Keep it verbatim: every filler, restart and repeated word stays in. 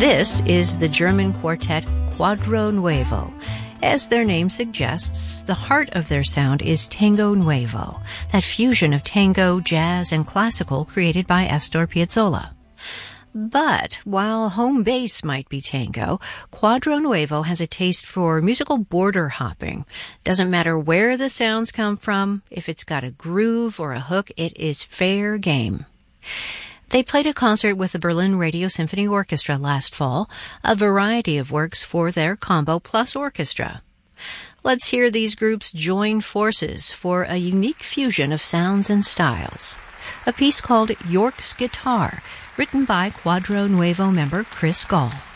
This is the German quartet Cuadro Nuevo. As their name suggests, the heart of their sound is tango nuevo, that fusion of tango, jazz, and classical created by Astor Piazzolla. But while home base might be tango, Cuadro Nuevo has a taste for musical border hopping. Doesn't matter where the sounds come from, if it's got a groove or a hook, it is fair game. They played a concert with the Berlin Radio Symphony Orchestra last fall, a variety of works for their Combo Plus Orchestra. Let's hear these groups join forces for a unique fusion of sounds and styles. A piece called York's Guitar, written by Cuadro Nuevo member Chris Gall.